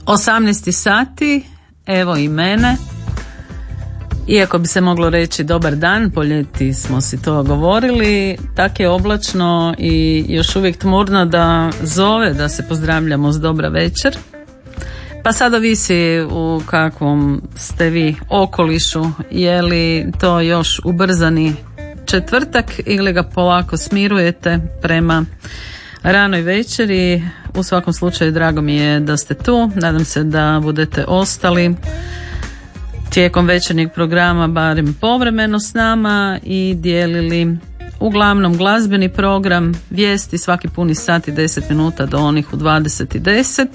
18 sati, evo i mene. Iako bi se moglo reći dobar dan, po ljeti smo si to govorili, tak je oblačno i još uvijek tmurno da zove da se pozdravljamo s dobra večer. Pa sad ovisi u kakvom ste vi okolišu, je li to još ubrzani četvrtak ili ga polako smirujete prema ranoj večeri. U svakom slučaju drago mi je da ste tu, nadam se da budete ostali tijekom večernjeg programa barem povremeno s nama i dijelili uglavnom glazbeni program, vijesti svaki puni sat i 10 minuta do onih u 20:10,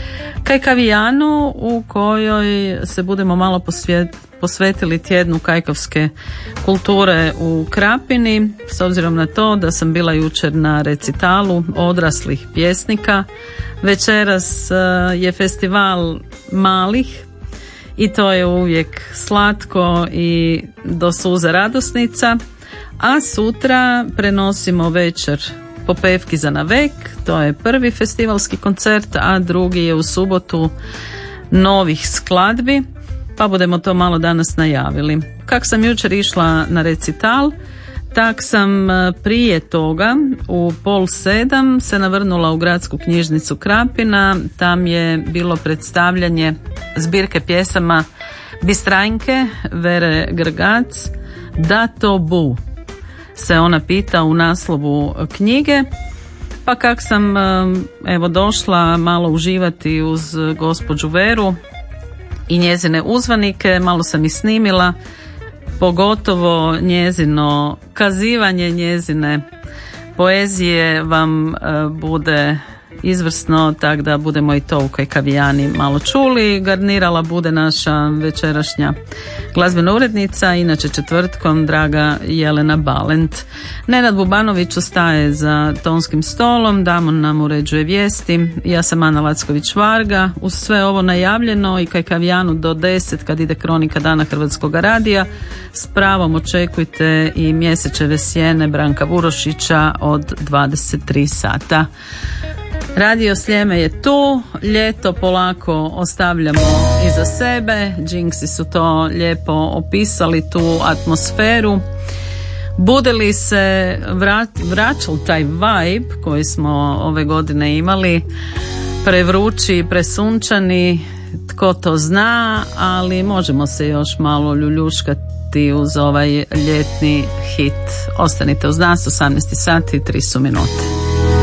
Kajkavijanu u kojoj se budemo malo posvetili tjednu kajkavske kulture u Krapini, s obzirom na to da sam bila jučer na recitalu odraslih pjesnika. Večeras je festival malih i to je uvijek slatko i do suza radosnica, a sutra prenosimo večer Popevki za navek, to je prvi festivalski koncert, a drugi je u subotu novih skladbi, pa budemo to malo danas najavili. Kako sam jučer išla na recital, tak sam prije toga u 6:30 se navrnula u gradsku knjižnicu Krapina. Tam je bilo predstavljanje zbirke pjesama Bistranjke Vere Grgac, Da to bu se ona pita u naslovu knjige. Pa kak sam evo došla malo uživati uz gospođu Veru i njezine uzvanike, malo sam i snimila, pogotovo njezino kazivanje, njezine poezije vam bude izvrsno, tak da budemo i to u Kajkavijani malo čuli. Garnirala bude naša večerašnja glazbena urednica, inače četvrtkom draga Jelena Balent. Nenad Bubanović ostaje za tonskim stolom, Damon nam uređuje vijesti, ja sam Ana Lacković-Varga. Uz sve ovo najavljeno i Kajkavijanu do 10 kad ide kronika dana Hrvatskog radija, s pravom očekujte i Mjesečeve sjene Branka Vurošića od 23 sata. Radio Sljeme je tu, ljeto polako ostavljamo iza sebe, Jinxi su to lijepo opisali, tu atmosferu. Bude li se vraćal taj vibe koji smo ove godine imali, prevrući, presunčani, tko to zna, ali možemo se još malo ljuljuškati uz ovaj ljetni hit. Ostanite uz nas, 18 sati i 3 minute.